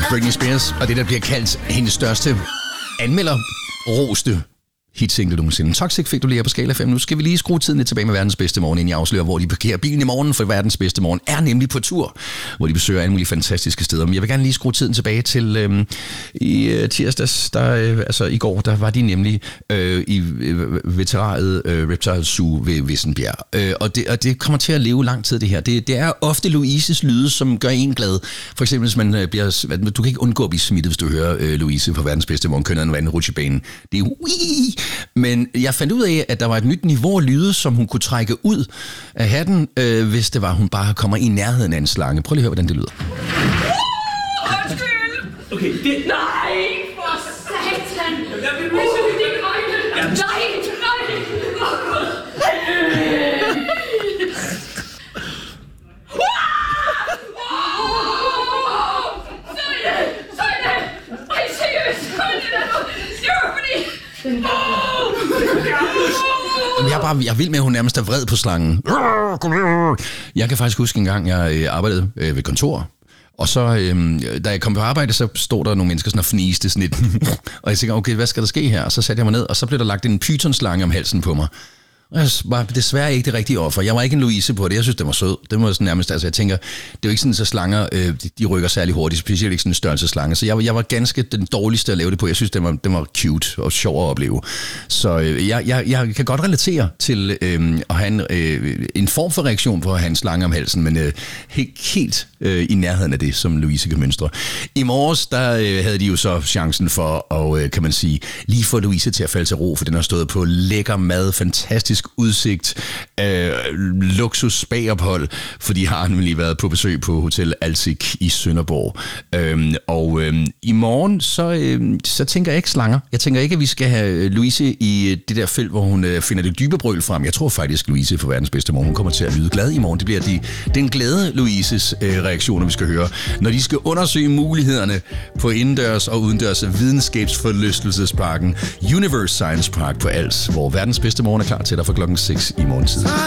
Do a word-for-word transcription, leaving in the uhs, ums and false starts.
Britney Spears, og det, der bliver kaldt hendes største anmelder-roste hitsingle nogensinde. Toxic fik du lige her på Skala fem. Nu skal vi lige skrue tiden lidt tilbage med verdens bedste morgen, inden jeg afslører, hvor de parkerer bilen i morgen, for verdens bedste morgen er nemlig på tur, hvor de besøger alle mulige fantastiske steder. Men jeg vil gerne lige skrue tiden tilbage til øhm, i tirsdags, der, øh, altså i går, der var de nemlig øh, i øh, veteranet øh, Reptile Zoo ved Vissenbjerg. Øh, og, det, og det kommer til at leve lang tid, det her. Det, det er ofte Louises lyde, som gør en glad. For eksempel, hvis man øh, bliver... Du kan ikke undgå at blive smittet, hvis du hører øh, Louise på verdens bedste morgen, kønner en vand rutsjebanen. Det er wii. Men jeg fandt ud af, at der var et nyt niveau af lyde, som hun kunne trække ud af hatten, øh, hvis det var, hun bare kommer i nærheden af en slange. Prøv lige at høre, hvordan det lyder. Undskyld! Okay, det... Nej, for satan! Jeg vil misse uh, dine øjne! Nej, nej! Jeg er, bare, jeg er vild med, at hun nærmest er vred på slangen. Jeg kan faktisk huske en gang, jeg arbejdede ved kontor, og så, øhm, da jeg kom på arbejde, så stod der nogle mennesker sådan og fniste sådan lidt. Og jeg tænkte, okay, hvad skal der ske her? Og så satte jeg mig ned, og så blev der lagt en pythonslange om halsen på mig. Og jeg var desværre ikke det rigtige offer. Jeg var ikke en Louise på det. Jeg synes, det var sød. Det var sådan nærmest, altså jeg tænker, det er jo ikke sådan, så slanger, øh, de rykker særlig hurtigt, specielt ikke sådan en størrelse slange. Så jeg, jeg var ganske den dårligste at lave det på. Jeg synes, det var, det var cute og sjov at opleve. Så øh, jeg, jeg, jeg kan godt relatere til øh, at have en, øh, en form for reaktion på at have en slange om halsen, men øh, helt, helt øh, i nærheden af det, som Louise kan mønstre. I morges, der øh, havde de jo så chancen for at, øh, kan man sige, lige få Louise til at falde til ro, for den har stået på lækker mad, fantastisk udsigt, øh, luksus spagophold, for de har nemlig været på besøg på Hotel Alsik i Sønderborg. Øhm, og øhm, i morgen, så, øhm, så tænker jeg ikke slanger. Jeg tænker ikke, at vi skal have Louise i det der felt, hvor hun øh, finder det dybe brøl frem. Jeg tror faktisk, Louise for verdens bedste morgen, hun kommer til at lyde glad i morgen. Det bliver de, den glade Louises øh, reaktioner, vi skal høre, når de skal undersøge mulighederne på indendørs og udendørs videnskabsforlystelsesparken Universe Science Park på Als, hvor verdens bedste morgen er klar til dig fra klokken seks i morgentid.